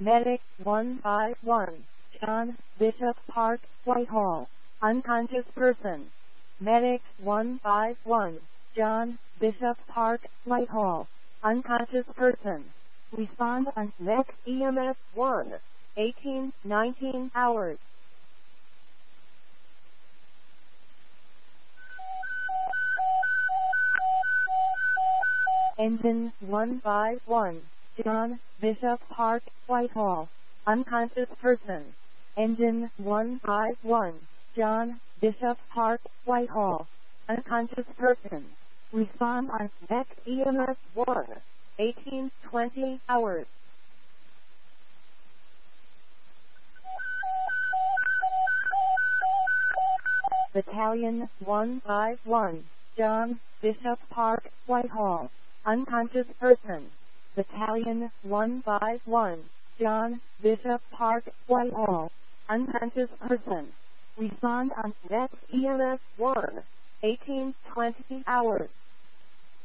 Medic 151, John Bishop Park, Whitehall. Unconscious person. Medic 151, John Bishop Park, Whitehall. Unconscious person. Respond on next EMS 1, 18-19 hours. Engine 151, John Bishop Park, Whitehall. Unconscious person. Engine 151, John Bishop Park, Whitehall. Unconscious person. Respond on next EMS 1, 18-20 hours. Battalion 151, John Bishop Park, Whitehall. Unconscious person. Battalion 151, John Bishop Park, Whitehall. Unconscious person. Respond on next EMS 1, 18-20 hours.